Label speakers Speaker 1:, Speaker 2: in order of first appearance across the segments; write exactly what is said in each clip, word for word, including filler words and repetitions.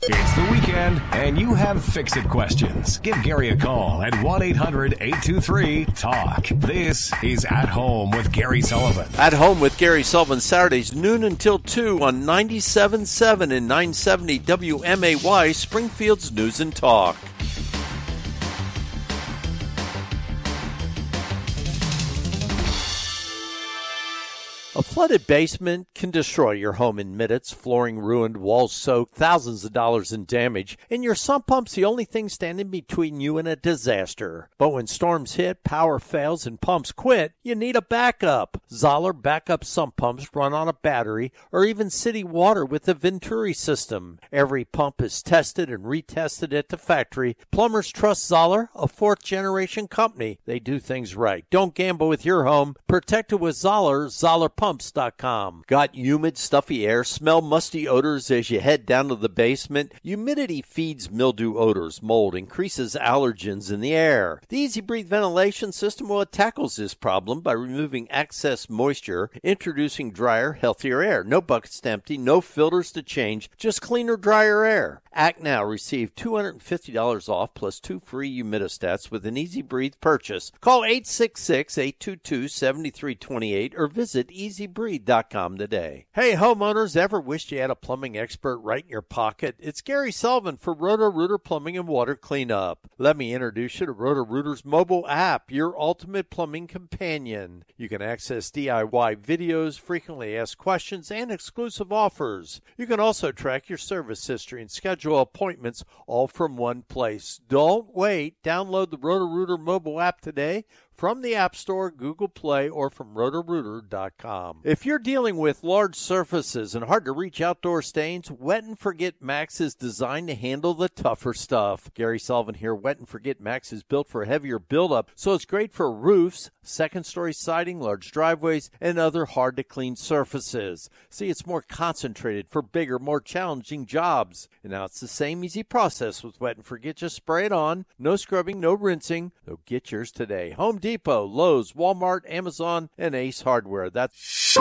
Speaker 1: It's the weekend, and you have fix-it questions. Give Gary a call at one eight hundred eight two three talk. This is At Home with Gary Sullivan.
Speaker 2: At Home with Gary Sullivan, Saturdays, noon until two on ninety-seven point seven and nine seventy W M A Y, Springfield's News and Talk. A flooded basement can destroy your home in minutes, flooring ruined, walls soaked, thousands of dollars in damage, and your sump pump's the only thing standing between you and a disaster. But when storms hit, power fails, and pumps quit, you need a backup. Zoller backup sump pumps run on a battery or even city water with the Venturi system. Every pump is tested and retested at the factory. Plumbers trust Zoller, a fourth-generation company. They do things right. Don't gamble with your home. Protect it with Zoller, Zoller Pumps dot com. Got humid, stuffy air? Smell musty odors as you head down to the basement? Humidity feeds mildew odors. Mold increases allergens in the air. The Easy Breathe ventilation system, well, it tackles this problem by removing excess moisture, introducing drier, healthier air. No buckets to empty, no filters to change, just cleaner, drier air. Act now. Receive two hundred fifty dollars off plus two free humidistats with an Easy Breathe purchase. Call eight six six, eight two two, seven three two eight or visit easy breathe dot com today. Hey, homeowners, ever wished you had a plumbing expert right in your pocket? It's Gary Sullivan for Roto-Rooter Plumbing and Water Cleanup. Let me introduce you to Roto-Rooter's mobile app, your ultimate plumbing companion. You can access D I Y videos, frequently asked questions, and exclusive offers. You can also track your service history and schedule appointments all from one place. Don't wait. Download the Roto-Rooter mobile app today from the App Store, Google Play, or from roto rooter dot com. If you're dealing with large surfaces and hard-to-reach outdoor stains, Wet and Forget Max is designed to handle the tougher stuff. Gary Sullivan here. Wet and Forget Max is built for heavier buildup, so it's great for roofs, second-story siding, large driveways, and other hard-to-clean surfaces. See, it's more concentrated for bigger, more challenging jobs. And now it's the same easy process with Wet and Forget. Just spray it on. No scrubbing, no rinsing. So get yours today. Home Depot, Lowe's, Walmart, Amazon, and Ace Hardware. That's...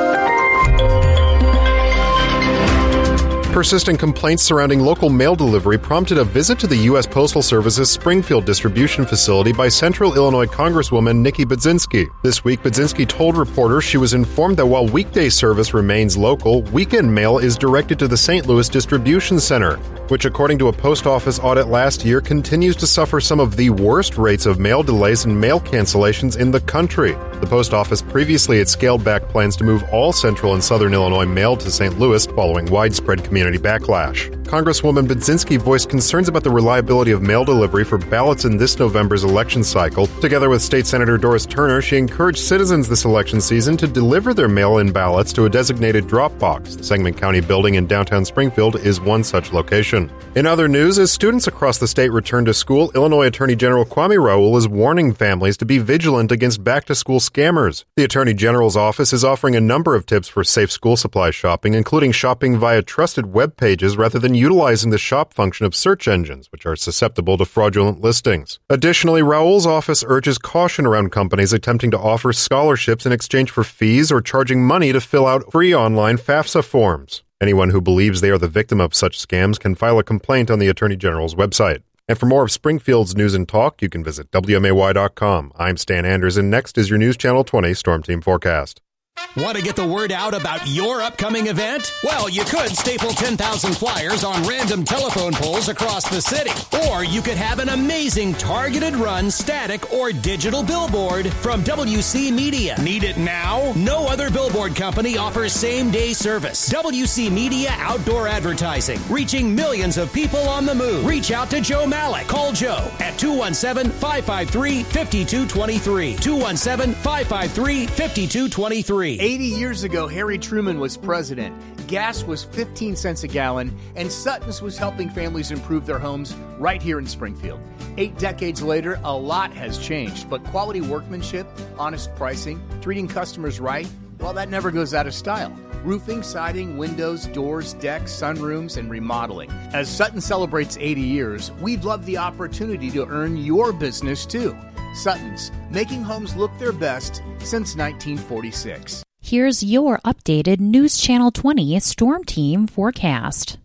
Speaker 3: Persistent complaints surrounding local mail delivery prompted a visit to the U S Postal Service's Springfield distribution facility by Central Illinois Congresswoman Nikki Budzinski. This week, Budzinski told reporters she was informed that while weekday service remains local, weekend mail is directed to the Saint Louis Distribution Center, which, according to a post office audit last year, continues to suffer some of the worst rates of mail delays and mail cancellations in the country. The post office previously had scaled back plans to move all central and southern Illinois mail to Saint Louis following widespread community backlash. Congresswoman Budzinski voiced concerns about the reliability of mail delivery for ballots in this November's election cycle. Together with State Senator Doris Turner, she encouraged citizens this election season to deliver their mail-in ballots to a designated drop box. The Sangamon County building in downtown Springfield is one such location. In other news, as students across the state return to school, Illinois Attorney General Kwame Raoul is warning families to be vigilant against back-to-school scammers. The Attorney General's office is offering a number of tips for safe school supply shopping, including shopping via trusted web pages rather than utilizing the shop function of search engines, which are susceptible to fraudulent listings. Additionally, Raoul's office urges caution around companies attempting to offer scholarships in exchange for fees or charging money to fill out free online FAFSA forms. Anyone who believes they are the victim of such scams can file a complaint on the Attorney General's website. And for more of Springfield's news and talk, you can visit W M A Y dot com. I'm Stan Anders, and next is your News Channel twenty Storm Team Forecast.
Speaker 4: Want to get the word out about your upcoming event? Well, you could staple ten thousand flyers on random telephone poles across the city. Or you could have an amazing targeted run, static, or digital billboard from W C Media. Need it now? No other billboard company offers same-day service. W C Media Outdoor Advertising, reaching millions of people on the move. Reach out to Joe Malik. Call Joe at two one seven, five five three, five two two three. two one seven, five five three, five two two three.
Speaker 5: eighty years ago, Harry Truman was president. Gas was fifteen cents a gallon, and Sutton's was helping families improve their homes right here in Springfield. Eight decades later, a lot has changed, but quality workmanship, honest pricing, treating customers right, well, that never goes out of style. Roofing, siding, windows, doors, decks, sunrooms, and remodeling. As Sutton celebrates eighty years, we'd love the opportunity to earn your business too. Sutton's, making homes look their best since nineteen forty-six.
Speaker 6: Here's your updated News Channel twenty Storm Team forecast.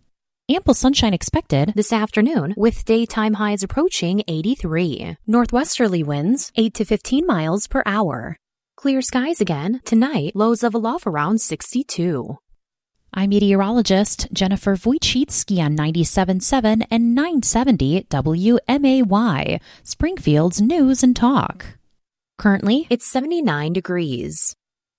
Speaker 6: Ample sunshine expected this afternoon with daytime highs approaching eighty-three. Northwesterly winds eight to fifteen miles per hour. Clear skies again tonight, lows level off around sixty-two. I'm meteorologist Jennifer Wojcicki on ninety-seven point seven and nine seventy W M A Y, Springfield's News and Talk. Currently, it's seventy-nine degrees.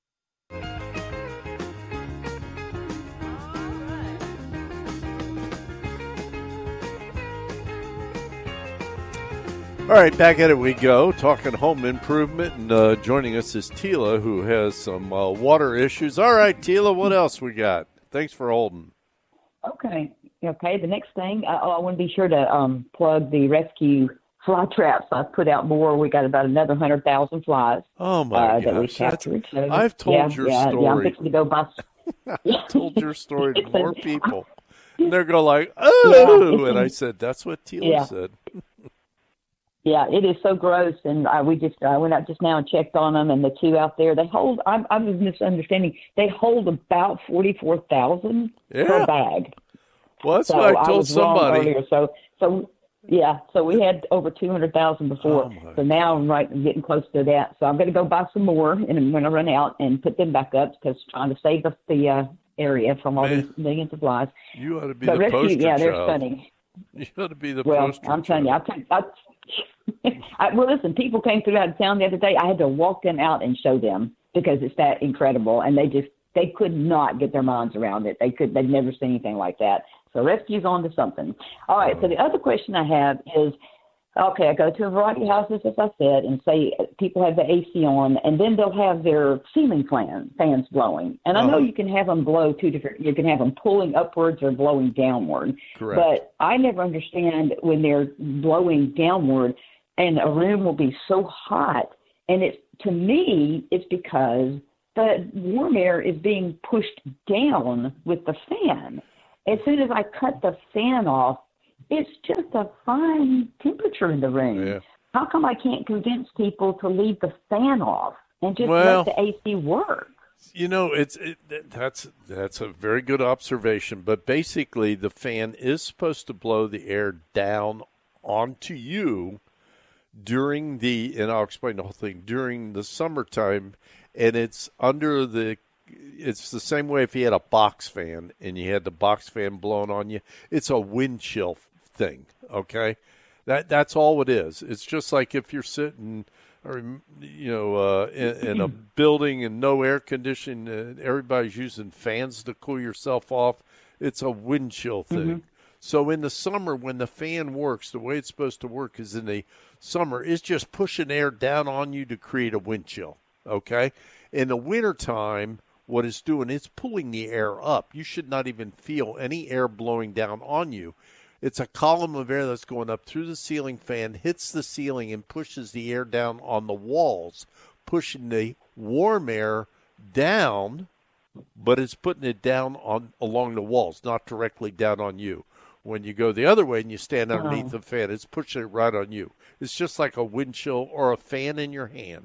Speaker 2: All right, back at it we go, talking home improvement, and uh, joining us is Tila, who has some uh, water issues. All right, Tila, what else we got? Thanks for holding.
Speaker 7: Okay. Okay. The next thing, uh, oh, I want to be sure to um, plug the rescue fly traps. I've put out more. We got about another hundred thousand flies.
Speaker 2: Oh my
Speaker 7: uh,
Speaker 2: gosh!
Speaker 7: That we captured. So,
Speaker 2: I've told
Speaker 7: yeah,
Speaker 2: your
Speaker 7: yeah,
Speaker 2: story.
Speaker 7: Yeah, I'm fixing to go buy.
Speaker 2: I've told your story to more people, and they're going like, "Oh!" Yeah, and I said, "That's what Tila
Speaker 7: yeah.
Speaker 2: said."
Speaker 7: Yeah, it is so gross, and I, we just I went out just now and checked on them, and the two out there, they hold. I'm, I'm misunderstanding. They hold about forty-four thousand
Speaker 2: yeah.
Speaker 7: per bag.
Speaker 2: Well, that's
Speaker 7: so
Speaker 2: what I told
Speaker 7: I was
Speaker 2: somebody.
Speaker 7: Wrong earlier, so, so yeah, so we had over two hundred thousand before.
Speaker 2: Oh
Speaker 7: so now I'm right, I'm getting close to that. So I'm going to go buy some more, and when I run out, and put them back up because trying to save the, the uh, area from all
Speaker 2: Man,
Speaker 7: these millions of flies.
Speaker 2: You ought to be
Speaker 7: but
Speaker 2: the
Speaker 7: rescue,
Speaker 2: poster
Speaker 7: yeah, they're
Speaker 2: child.
Speaker 7: stunning.
Speaker 2: You ought to be the
Speaker 7: well,
Speaker 2: poster
Speaker 7: I'm telling you,
Speaker 2: child.
Speaker 7: I, tell, I I, well, listen, people came through out of town the other day. I had to walk them out and show them because it's that incredible, and they just they could not get their minds around it. They could they've never seen anything like that. So rescue's on to something. All right. So the other question I have is, okay, I go to a variety of houses, as I said, and say people have the A C on, and then they'll have their ceiling fan, fans blowing. And I know
Speaker 2: Uh-huh.
Speaker 7: you can have them blow two different. You can have them pulling upwards or blowing downward.
Speaker 2: Correct.
Speaker 7: But I never understand when they're blowing downward, and a room will be so hot. And it's to me, it's because the warm air is being pushed down with the fan. As soon as I cut the fan off, it's just a fine temperature in the room.
Speaker 2: Yeah.
Speaker 7: How come I can't convince people to leave the fan off and just
Speaker 2: Well,
Speaker 7: let the A C work?
Speaker 2: You know, it's it, that's that's a very good observation. But basically, the fan is supposed to blow the air down onto you during the, and I'll explain the whole thing, during the summertime, and it's under the, it's the same way if you had a box fan and you had the box fan blowing on you. It's a wind chill thing, okay? That That's all it is. It's just like if you're sitting, or you know, uh, in, in a building and no air conditioning, and everybody's using fans to cool yourself off. It's a wind chill thing. Mm-hmm. So in the summer, when the fan works, the way it's supposed to work is in the summer, it's just pushing air down on you to create a wind chill, okay? In the wintertime, what it's doing, it's pulling the air up. You should not even feel any air blowing down on you. It's a column of air that's going up through the ceiling fan, hits the ceiling, and pushes the air down on the walls, pushing the warm air down, but it's putting it down on along the walls, not directly down on you. When you go the other way and you stand underneath oh. the fan, it's pushing it right on you. It's just like a wind chill or a fan in your hand.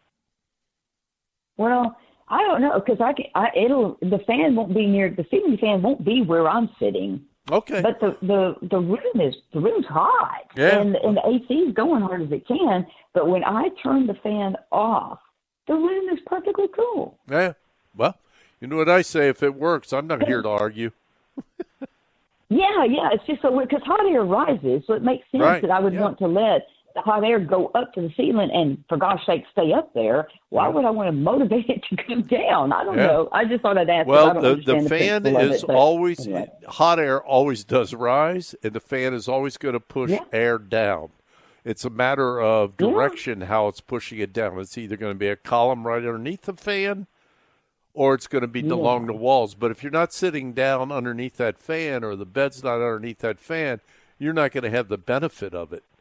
Speaker 7: Well, I don't know because I, can, I it'll the fan won't be near the ceiling fan won't be where I'm sitting.
Speaker 2: Okay.
Speaker 7: But the, the, the room is the room's hot.
Speaker 2: Yeah.
Speaker 7: And and the A C is going hard as it can. But when I turn the fan off, the room is perfectly cool.
Speaker 2: Yeah. Well, you know what I say, if it works, I'm not here to argue.
Speaker 7: Yeah, yeah. It's just so weird because hot air rises, so it makes sense
Speaker 2: right.
Speaker 7: that I would
Speaker 2: yeah.
Speaker 7: want to let the hot air go up to the ceiling and, for gosh sake, stay up there. Why yeah. would I want to motivate it to come down? I don't
Speaker 2: yeah.
Speaker 7: know. I just thought I'd ask.
Speaker 2: Well,
Speaker 7: I don't
Speaker 2: the,
Speaker 7: understand
Speaker 2: the fan
Speaker 7: the
Speaker 2: is
Speaker 7: it, but,
Speaker 2: always,
Speaker 7: anyway.
Speaker 2: hot air always does rise, and the fan is always going to push
Speaker 7: yeah.
Speaker 2: air down. It's a matter of direction yeah. how it's pushing it down. It's either going to be a column right underneath the fan, or it's going to be yeah. along the walls. But if you're not sitting down underneath that fan or the bed's not underneath that fan, you're not going to have the benefit of it.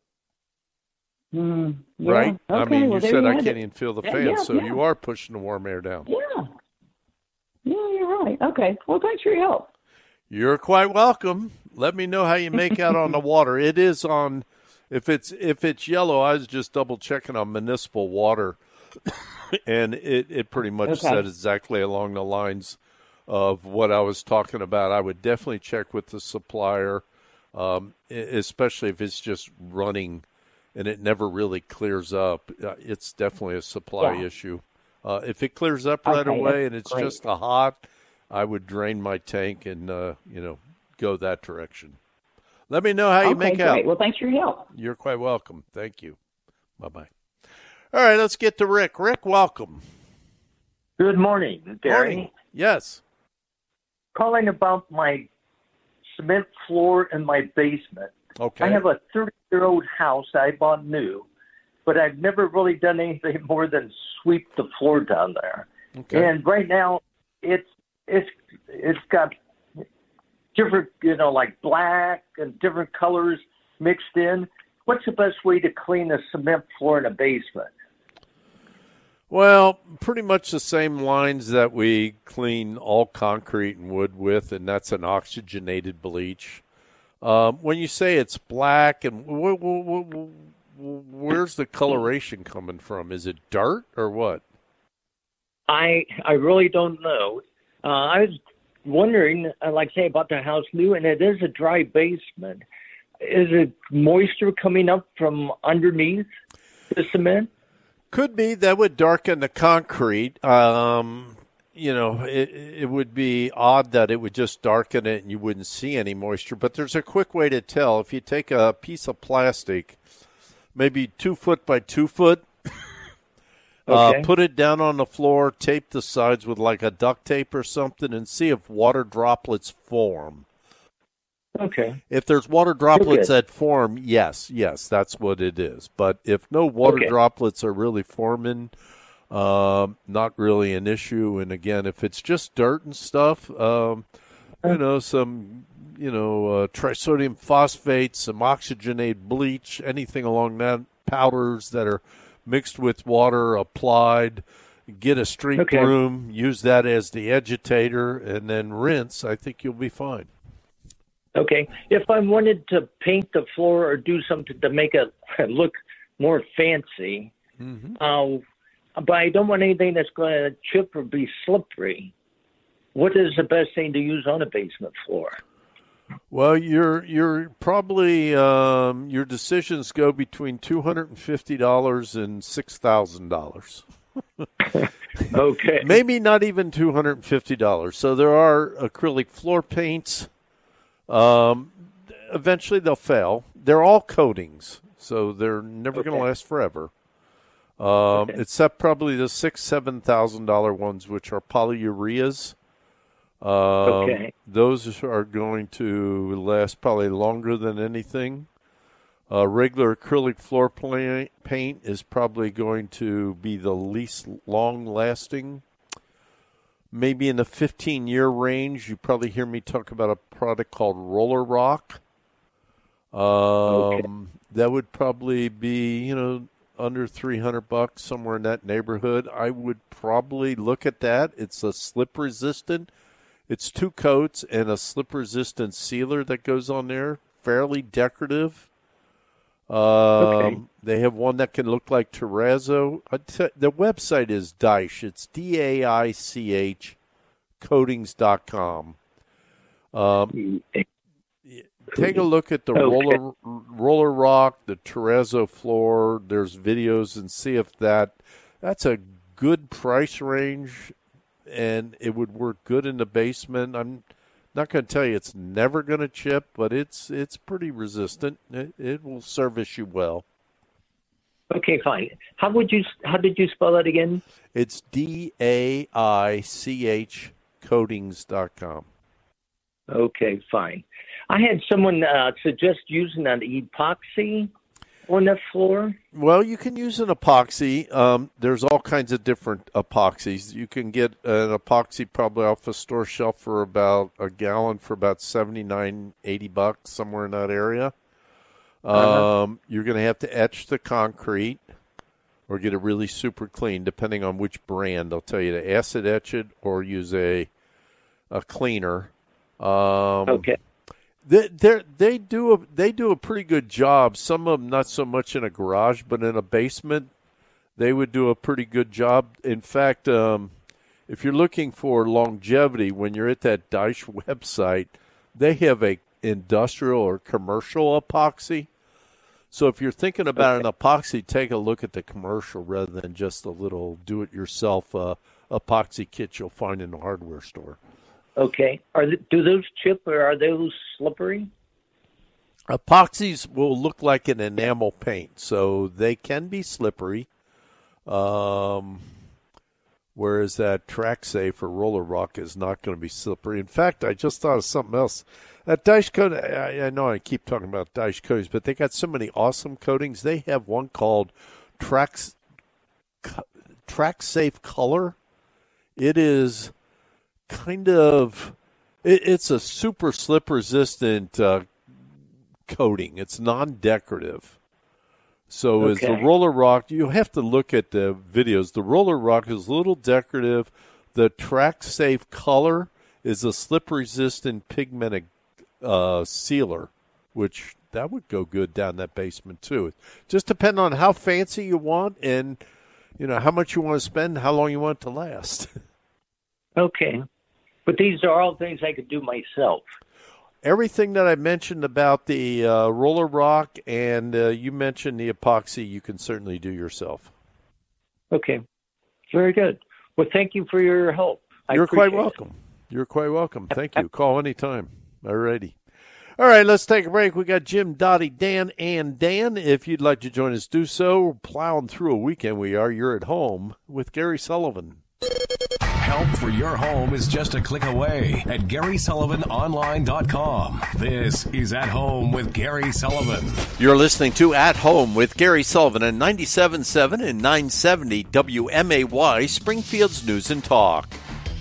Speaker 7: Mm, yeah.
Speaker 2: Right?
Speaker 7: Okay,
Speaker 2: I mean,
Speaker 7: well,
Speaker 2: you said
Speaker 7: you
Speaker 2: I can't
Speaker 7: it.
Speaker 2: even feel the
Speaker 7: yeah,
Speaker 2: fan,
Speaker 7: yeah,
Speaker 2: so
Speaker 7: yeah.
Speaker 2: you are pushing the warm air down.
Speaker 7: Yeah. Yeah, you're right. Okay. Well, thanks for your help.
Speaker 2: You're quite welcome. Let me know how you make out on the water. It is on, if it's if it's yellow, I was just double checking on municipal water. And it, it pretty much
Speaker 7: okay.
Speaker 2: said exactly along the lines of what I was talking about. I would definitely check with the supplier, um, especially if it's just running and it never really clears up. It's definitely a supply yeah. issue. Uh, if it clears up right
Speaker 8: okay,
Speaker 2: away and it's
Speaker 8: great.
Speaker 2: just a hot, I would drain my tank and, uh, you know, go that direction. Let me know how you
Speaker 7: okay,
Speaker 2: make
Speaker 7: great.
Speaker 2: out.
Speaker 7: Well, thanks for your help.
Speaker 2: You're quite welcome. Thank you. Bye-bye. All right, let's get to Rick. Rick, welcome.
Speaker 8: Good morning, Gary.
Speaker 2: Morning. Yes.
Speaker 8: Calling about my cement floor in my basement.
Speaker 2: Okay.
Speaker 8: I have a thirty-year-old house I bought new, but I've never really done anything more than sweep the floor down there.
Speaker 2: Okay.
Speaker 8: And right now, it's it's it's got different, you know, like black and different colors mixed in. What's the best way to clean a cement floor in a basement?
Speaker 2: Well, pretty much the same lines that we clean all concrete and wood with, and that's an oxygenated bleach. Um, when you say it's black, and wh- wh- wh- where's the coloration coming from? Is it dirt or what?
Speaker 8: I I really don't know. Uh, I was wondering, uh, like say, about the house new, and it is a dry basement. Is it moisture coming up from underneath the cement?
Speaker 2: Could be. That would darken the concrete. Um, you know, it, it would be odd that it would just darken it and you wouldn't see any moisture. But there's a quick way to tell. If you take a piece of plastic, maybe two foot by two foot,
Speaker 8: okay.
Speaker 2: uh, put it down on the floor, tape the sides with like a duct tape or something, and see if water droplets form.
Speaker 8: Okay.
Speaker 2: If there's water droplets that form, yes, yes, that's what it is. But if no water
Speaker 8: okay.
Speaker 2: droplets are really forming, um, not really an issue. And again, if it's just dirt and stuff, um, you know, some, you know, uh, trisodium phosphate, some oxygenated bleach, anything along that, powders that are mixed with water applied, get a street
Speaker 8: okay.
Speaker 2: broom, use that as the agitator, and then rinse, I think you'll be fine.
Speaker 8: Okay. If I wanted to paint the floor or do something to make it look more fancy,
Speaker 2: mm-hmm.
Speaker 8: uh, but I don't want anything that's going to chip or be slippery, what is the best thing to use on a basement floor?
Speaker 2: Well, you're you're probably um, your decisions go between two hundred and fifty dollars and six thousand dollars.
Speaker 8: Okay.
Speaker 2: Maybe not even two hundred and fifty dollars. So there are acrylic floor paints. Um, eventually they'll fail. They're all coatings, so they're never
Speaker 8: okay.
Speaker 2: going to last forever. Um,
Speaker 8: okay.
Speaker 2: Except probably the six, seven thousand dollar ones, which are polyureas. Um,
Speaker 8: okay.
Speaker 2: Those are going to last probably longer than anything. Uh, regular acrylic floor paint is probably going to be the least long-lasting. Maybe in the fifteen-year range, you probably hear me talk about a product called Roller Rock. Um,
Speaker 8: okay.
Speaker 2: That would probably be, you know, under three hundred bucks, somewhere in that neighborhood. I would probably look at that. It's a slip-resistant. It's two coats and a slip-resistant sealer that goes on there, fairly decorative. Um,
Speaker 8: okay.
Speaker 2: They have one that can look like terrazzo. T- the website is Daich. It's D A I C H coatings dot com. Um, take a look at the
Speaker 8: okay.
Speaker 2: roller roller rock, the terrazzo floor. There's videos and see if that that's a good price range, and it would work good in the basement. I'm not going to tell you it's never going to chip, but it's it's pretty resistant. It, it will service you well.
Speaker 8: Okay, fine. How would you? How did you spell that again?
Speaker 2: It's D A I C H coatings dot com.
Speaker 8: Okay, fine. I had someone uh, suggest using an epoxy on the floor.
Speaker 2: Well, you can use an epoxy. Um, there's all kinds of different epoxies. You can get an epoxy probably off a store shelf for about a gallon for about seventy-nine, eighty bucks, somewhere in that area.
Speaker 8: Uh-huh.
Speaker 2: Um, you're going to have to etch the concrete or get it really super clean, depending on which brand. They'll tell you to acid etch it or use a a cleaner. Um,
Speaker 8: okay.
Speaker 2: They they they do a they do a pretty good job. Some of them not so much in a garage, but in a basement, they would do a pretty good job. In fact, um, if you're looking for longevity, when you're at that Daesh website, they have a industrial or commercial epoxy. So if you're thinking about okay. an epoxy, take a look at the commercial rather than just a little do-it-yourself uh, epoxy kit you'll find in the hardware store.
Speaker 8: Okay. Are the, do those chip or are those slippery?
Speaker 2: Epoxies will look like an enamel paint, so they can be slippery. Um, whereas that Track Safe or Roller Rock is not going to be slippery. In fact, I just thought of something else. That Daesh coat, I, I know I keep talking about Daesh coatings, but they got so many awesome coatings. They have one called Track, Track Safe Color. It is kind of, it, it's a super slip resistant uh, coating. It's non-decorative. So okay. as the Roller Rock, you have to look at the videos. The Roller Rock is a little decorative. The Track Safe Color is a slip resistant pigmented uh, sealer, which that would go good down that basement too. Just depending on how fancy you want and, you know, how much you want to spend, how long you want it to last.
Speaker 8: Okay. But these are all things I could do myself.
Speaker 2: Everything that I mentioned about the uh, Roller Rock and uh, you mentioned the epoxy, you can certainly do yourself.
Speaker 8: Okay. Very good. Well, thank you for your help. I
Speaker 2: You're quite
Speaker 8: it.
Speaker 2: welcome. You're quite welcome. Thank you. Call anytime. All righty. All right, let's take a break. We got Jim, Dottie, Dan, and Dan. If you'd like to join us, do so. We're plowing through a weekend we are. You're at home with Gary Sullivan.
Speaker 1: Help for your home is just a click away at Gary Sullivan Online dot com. This is At Home with Gary Sullivan.
Speaker 2: You're listening to At Home with Gary Sullivan on ninety-seven point seven and nine seventy W M A Y, Springfield's News and Talk.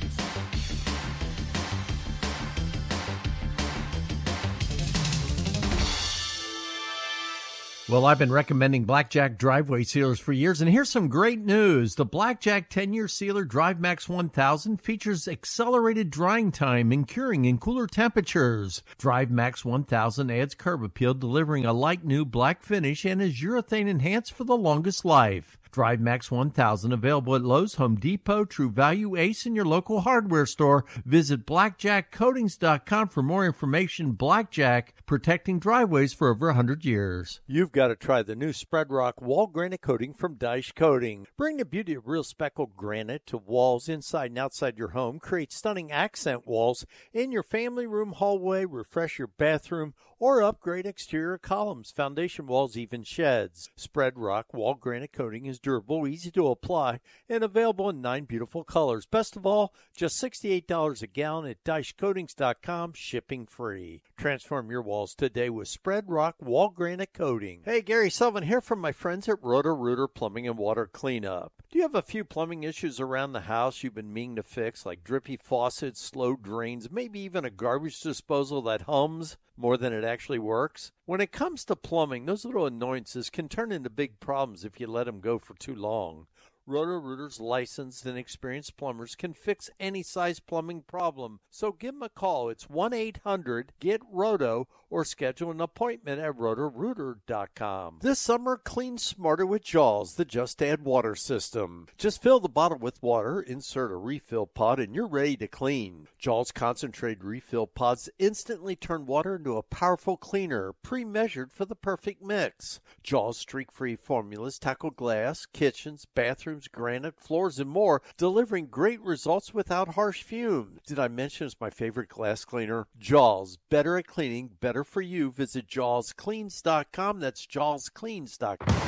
Speaker 9: Well, I've been recommending Blackjack driveway sealers for years, and here's some great news. The Blackjack ten-year sealer DriveMax one thousand features accelerated drying time and curing in cooler temperatures. DriveMax one thousand adds curb appeal, delivering a like new black finish, and is urethane enhanced for the longest life. DriveMax one thousand available at Lowe's, Home Depot, True Value, Ace, and your local hardware store. Visit blackjack coatings dot com for more information. Blackjack, protecting driveways for over one hundred years.
Speaker 2: You've got to try the new Spread Rock Wall Granite Coating from Daesh Coating. Bring the beauty of real speckled granite to walls inside and outside your home. Create stunning accent walls in your family room, hallway, refresh your bathroom, or upgrade exterior columns, foundation walls, even sheds. Spread Rock Wall Granite Coating is durable, easy to apply, and available in nine beautiful colors. Best of all, just sixty-eight dollars a gallon at daesh coatings dot com, shipping free. Transform your walls today with Spread Rock Wall Granite Coating. Hey, Gary Sullivan here from my friends at Roto-Rooter Plumbing and Water Cleanup. Do you have a few plumbing issues around the house you've been meaning to fix, like drippy faucets, slow drains, maybe even a garbage disposal that hums more than it actually works? When it comes to plumbing, those little annoyances can turn into big problems if you let them go for too long. Roto-Rooter's licensed and experienced plumbers can fix any size plumbing problem, so give them a call. It's one eight hundred get roto or schedule an appointment at roto rooter dot com. This summer, clean smarter with Jaws, the Just Add Water system. Just fill the bottle with water, insert a refill pod, and you're ready to clean. Jaws concentrated refill pods instantly turn water into a powerful cleaner, pre-measured for the perfect mix. Jaws streak-free formulas tackle glass, kitchens, bathrooms, granite, floors, and more, delivering great results without harsh fumes. Did I mention it's my favorite glass cleaner? Jaws, better at cleaning, better for you. Visit jaws cleans dot com. That's jaws cleans dot com.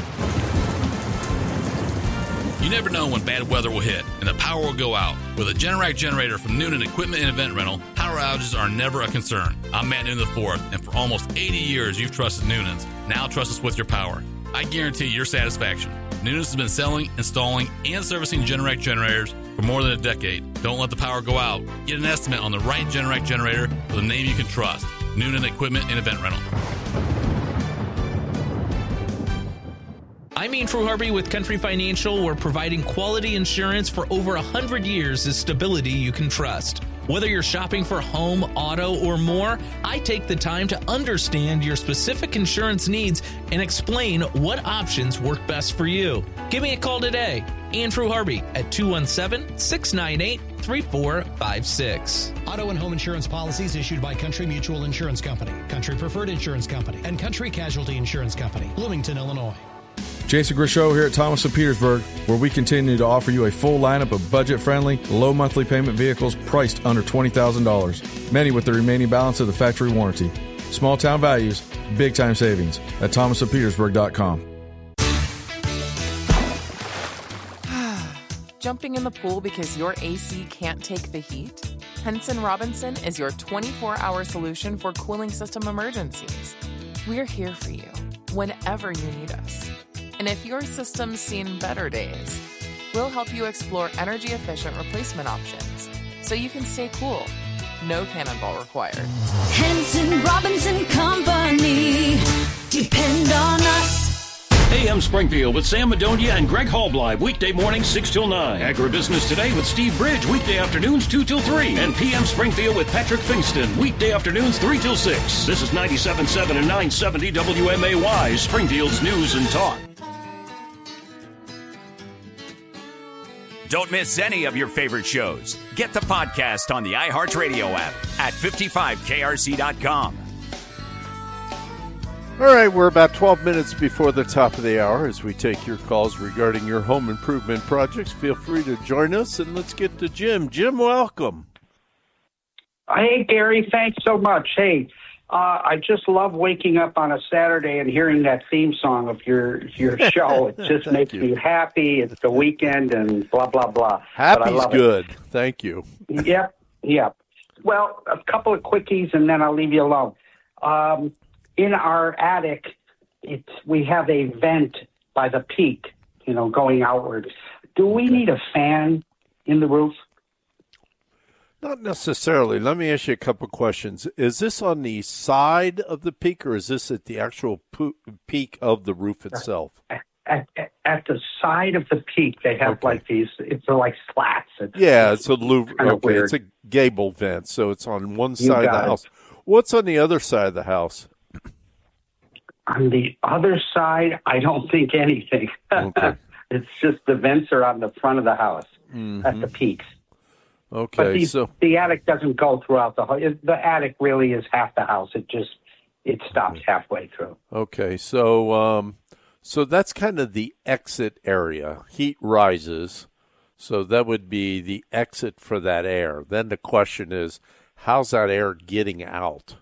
Speaker 10: You never know when bad weather will hit and the power will go out. With a Generac generator from Noonan Equipment and Event Rental, power outages are never a concern. I'm Matt Noonan the fourth, and for almost eighty years you've trusted Noonan's. Now trust us with your power. I guarantee your satisfaction. Noonan's has been selling, installing, and servicing Generac generators for more than a decade. Don't let the power go out. Get an estimate on the right Generac generator with a name you can trust. Noonan Equipment and Event Rental.
Speaker 11: I'm Ian Truharby with Country Financial, where providing quality insurance for over one hundred years is stability you can trust. Whether you're shopping for home, auto, or more, I take the time to understand your specific insurance needs and explain what options work best for you. Give me a call today. Andrew Harvey at two one seven, six nine eight, three four five six.
Speaker 4: Auto and home insurance policies issued by Country Mutual Insurance Company, Country Preferred Insurance Company, and Country Casualty Insurance Company, Bloomington, Illinois.
Speaker 12: Jason Grishow here at Thomas of Petersburg, where we continue to offer you a full lineup of budget-friendly, low monthly payment vehicles priced under twenty thousand dollars, many with the remaining balance of the factory warranty. Small town values, big time savings at thomas of petersburg dot com.
Speaker 13: Jumping in the pool because your A C can't take the heat? Henson Robinson is your twenty-four hour solution for cooling system emergencies. We're here for you whenever you need us. And if your system's seen better days, we'll help you explore energy-efficient replacement options so you can stay cool. No cannonball required.
Speaker 14: Henson Robinson Company. Depend on us.
Speaker 15: A M Springfield with Sam Madonia and Greg Hallbleib, weekday mornings six till nine. Agribusiness Today with Steve Bridge, weekday afternoons two till three. And P M Springfield with Patrick Fingston, weekday afternoons three till six. This is ninety-seven point seven and nine seventy W M A Y, Springfield's News and Talk.
Speaker 16: Don't miss any of your favorite shows. Get the podcast on the iHeartRadio app at fifty-five K R C dot com.
Speaker 2: All right, we're about twelve minutes before the top of the hour as we take your calls regarding your home improvement projects. Feel free to join us, and let's get to Jim. Jim, welcome.
Speaker 17: Hey, Gary, thanks so much. Hey, uh, I just love waking up on a Saturday and hearing that theme song of your your show. It just makes you. me happy. It's the weekend and blah, blah, blah.
Speaker 2: Happy's good. It. Thank you.
Speaker 17: Yep, yep. Well, a couple of quickies, and then I'll leave you alone. Um, in our attic, it's, we have a vent by the peak, you know, going outward. Do we need a fan in the roof?
Speaker 2: Not necessarily. Let me ask you a couple questions. Is this on the side of the peak, or is this at the actual po- peak of the roof itself?
Speaker 17: At, at, at the side of the peak, they have okay. like these, it's like slats. It's,
Speaker 2: yeah, it's, it's a loop. Okay,
Speaker 17: weird.
Speaker 2: It's a gable vent, so it's on one side of the house. It. What's on the other side of the house?
Speaker 17: On the other side, I don't think anything. Okay. It's just the vents are on the front of the house mm-hmm. at the peaks.
Speaker 2: Okay,
Speaker 17: but the,
Speaker 2: so
Speaker 17: the attic doesn't go throughout the whole. The attic really is half the house. It just it stops halfway through.
Speaker 2: Okay, so um, so that's kind of the exit area. Heat rises, so that would be the exit for that air. Then the question is, how's that air getting out?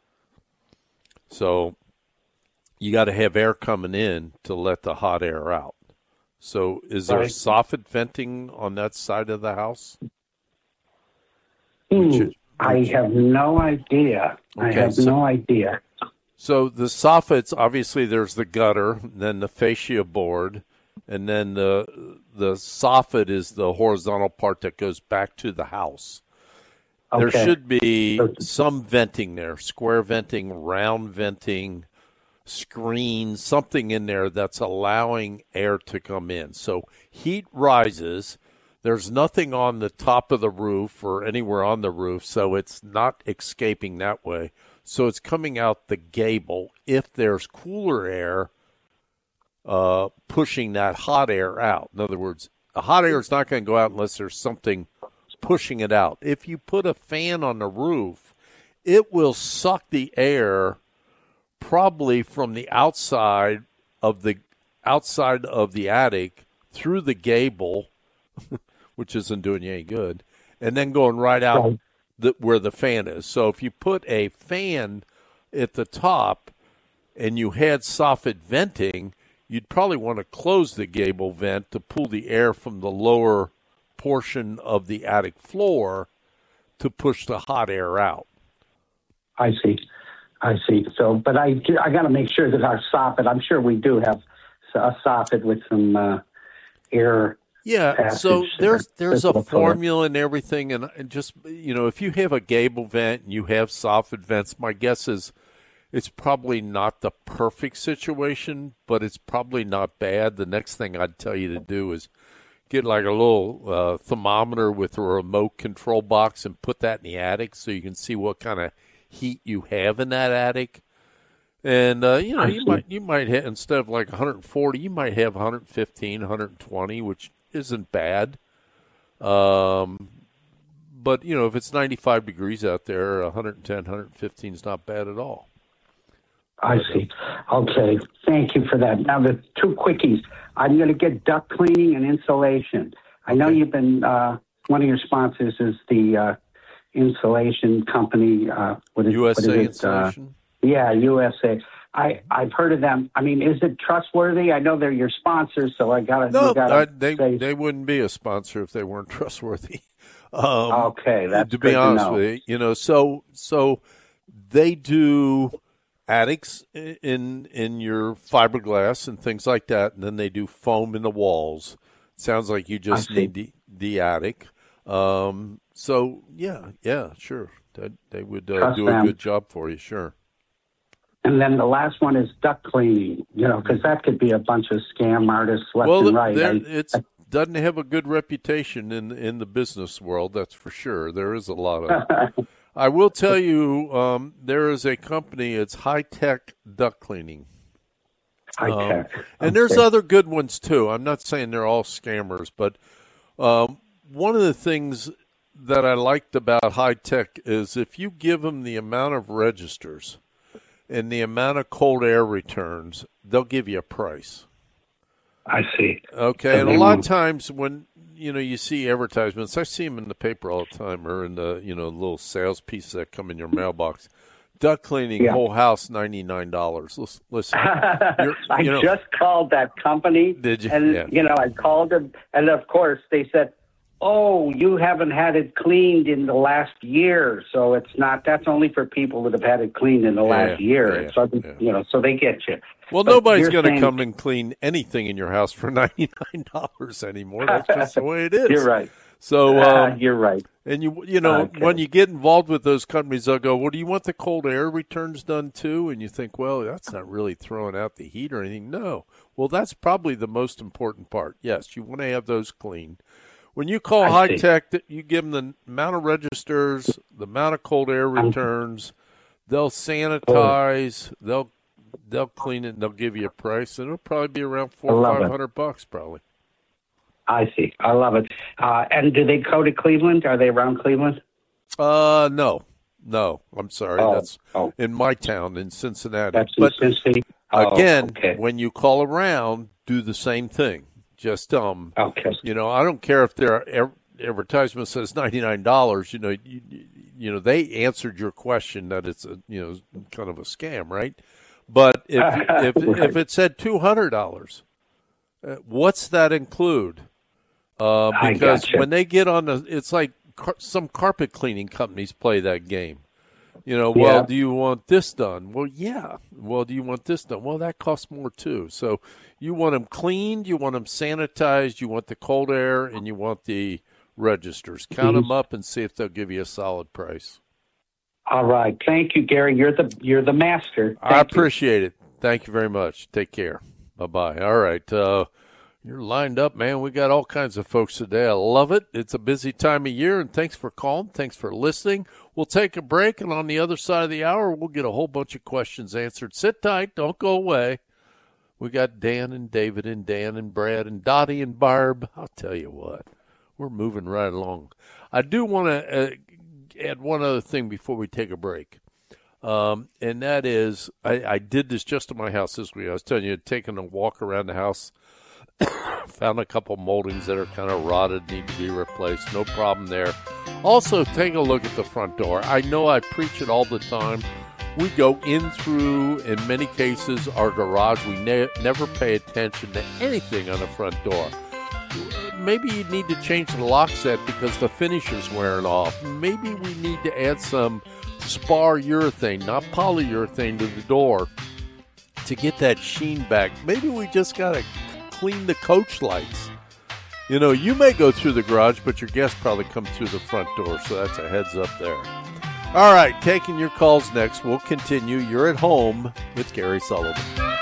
Speaker 2: So you got to have air coming in to let the hot air out. So is there right. soffit venting on that side of the house?
Speaker 17: Which is, which, I have no idea. Okay, I have so, no idea.
Speaker 2: So the soffits, obviously there's the gutter, then the fascia board, and then the the soffit is the horizontal part that goes back to the house. Okay. There should be some venting there, square venting, round venting, screen, something in there that's allowing air to come in. So heat rises. There's nothing on the top of the roof or anywhere on the roof, so it's not escaping that way. So it's coming out the gable. If there's cooler air uh, pushing that hot air out. In other words, the hot air is not going to go out unless there's something pushing it out. If you put a fan on the roof, it will suck the air probably from the outside of the outside of the attic through the gable, which isn't doing you any good, and then going right out the, where the fan is. So if you put a fan at the top and you had soffit venting, you'd probably want to close the gable vent to pull the air from the lower portion of the attic floor to push the hot air out.
Speaker 17: I see. I see. So, but I, I got to make sure that our soffit, I'm sure we do have a soffit with some uh, air.
Speaker 2: Yeah, so there's there's a formula and everything, and, and just, you know, if you have a gable vent and you have soffit vents, my guess is it's probably not the perfect situation, but it's probably not bad. The next thing I'd tell you to do is get like a little uh, thermometer with a remote control box and put that in the attic so you can see what kind of heat you have in that attic. And, uh, you know, you might, you might have, instead of like one hundred forty, you might have one hundred fifteen, one hundred twenty, which isn't bad. Um, but, you know, if it's ninety-five degrees out there, one hundred ten, one hundred fifteen is not bad at all.
Speaker 17: I see. Okay. Thank you for that. Now, the two quickies. I'm going to get duct cleaning and insulation. I know you've been, uh, one of your sponsors is the uh, insulation company. Uh, what is,
Speaker 2: U S A
Speaker 17: what is it?
Speaker 2: Insulation?
Speaker 17: Uh, yeah, U S A. I, I've heard of them. I mean, is it trustworthy? I know they're your sponsors, so I got to
Speaker 2: No,
Speaker 17: gotta
Speaker 2: I, they
Speaker 17: say.
Speaker 2: they wouldn't be a sponsor if they weren't trustworthy. Um,
Speaker 17: okay, that's
Speaker 2: to
Speaker 17: good
Speaker 2: be honest
Speaker 17: to know.
Speaker 2: with you. You know, so so they do attics in in your fiberglass and things like that, and then they do foam in the walls. Sounds like you just need the, the attic. Um, so yeah, yeah, sure, they, they would uh, do a
Speaker 17: them.
Speaker 2: good job for you, sure.
Speaker 17: And then the last one is duct cleaning, you know, because that could be a bunch of scam artists left
Speaker 2: well,
Speaker 17: and right.
Speaker 2: There,
Speaker 17: I,
Speaker 2: it's doesn't have a good reputation in in the business world, that's for sure. There is a lot of. I will tell you, um, there is a company. It's High Tech Duct Cleaning.
Speaker 17: High Tech,
Speaker 2: um, and there's other good ones too. I'm not saying they're all scammers, but um, one of the things that I liked about High Tech is if you give them the amount of registers and the amount of cold air returns, they'll give you a price.
Speaker 17: I see.
Speaker 2: Okay, and a lot of times when you know you see advertisements, I see them in the paper all the time, or in the you know little sales pieces that come in your mailbox. Duct cleaning,
Speaker 17: Yeah.
Speaker 2: whole house, ninety-nine dollars. Listen, listen you're,
Speaker 17: I
Speaker 2: you know,
Speaker 17: just called that company.
Speaker 2: Did you?
Speaker 17: And,
Speaker 2: Yeah.
Speaker 17: you know, I called them, and of course they said, oh, you haven't had it cleaned in the last year, so it's not, that's only for people that have had it cleaned in the
Speaker 2: Yeah,
Speaker 17: last year.
Speaker 2: yeah,
Speaker 17: It's so,
Speaker 2: yeah.
Speaker 17: you know, so they get you.
Speaker 2: Well,
Speaker 17: But
Speaker 2: nobody's
Speaker 17: you're
Speaker 2: going to
Speaker 17: saying-
Speaker 2: come and clean anything in your house for ninety-nine dollars anymore. That's just the way it is.
Speaker 17: You're right.
Speaker 2: So um,
Speaker 17: You're right.
Speaker 2: And you you know
Speaker 17: Okay.
Speaker 2: when you get involved with those companies, they'll go, "Well, do you want the cold air returns done too?" And you think, "Well, that's not really throwing out the heat or anything." No. Well, that's probably the most important part. Yes, you want to have those cleaned. When you call
Speaker 17: I
Speaker 2: High
Speaker 17: see.
Speaker 2: Tech, that you give them the amount of registers, the amount of cold air returns. They'll sanitize. They'll they'll clean it. and They'll give you a price, and it'll probably be around four
Speaker 17: I
Speaker 2: or
Speaker 17: love
Speaker 2: five
Speaker 17: it.
Speaker 2: hundred bucks, probably.
Speaker 17: I see. I love it. Uh, and do they go to Cleveland? Are they around Cleveland?
Speaker 2: Uh, no, no. I'm sorry.
Speaker 17: Oh,
Speaker 2: That's
Speaker 17: oh.
Speaker 2: in my town in Cincinnati.
Speaker 17: That's in
Speaker 2: but
Speaker 17: Cincinnati? Oh,
Speaker 2: again,
Speaker 17: okay.
Speaker 2: when you call around, do the same thing. Just tell them.
Speaker 17: Okay.
Speaker 2: You know, I don't care if their ev- advertisement says ninety-nine dollars. You know, you, you know they answered your question that it's a you know kind of a scam, right? But if if
Speaker 17: Right.
Speaker 2: if it said two hundred dollars, uh, what's that include? Uh,
Speaker 17: I
Speaker 2: because
Speaker 17: gotcha.
Speaker 2: when they get on the, it's like car- some carpet cleaning companies play that game. You know, well,
Speaker 17: Yeah.
Speaker 2: do you want this done? Well, yeah. Well, do you want this done? Well, that costs more too. So you want them cleaned, you want them sanitized, you want the cold air, and you want the registers. Count
Speaker 17: Mhm.
Speaker 2: them up and see if they'll give you a solid price.
Speaker 17: All right. Thank you, Gary. You're the you're the master.
Speaker 2: I
Speaker 17: Thank you.
Speaker 2: appreciate it. Thank you very much. Take care. Bye-bye. All right. Uh, you're lined up, man. We got all kinds of folks today. I love it. It's a busy time of year, and thanks for calling. Thanks for listening. We'll take a break, and on the other side of the hour, we'll get a whole bunch of questions answered. Sit tight. Don't go away. We got Dan and David and Dan and Brad and Dottie and Barb. I'll tell you what. We're moving right along. I do want to uh, add one other thing before we take a break. Um, and that is, I, I did this just at my house this week. I was telling you, taking a walk around the house, found a couple moldings that are kind of rotted, need to be replaced. No problem there. Also, take a look at the front door. I know I preach it all the time. We go in through, in many cases, our garage. We ne- never pay attention to anything on the front door. Maybe you need to change the lock set because the finish is wearing off. Maybe we need to add some spar urethane, not polyurethane, to the door to get that sheen back. Maybe we just got to clean the coach lights. You know, you may go through the garage, but your guests probably come through the front door, so that's a heads up there. All right, taking your calls next. We'll continue. You're at home with Gary Sullivan.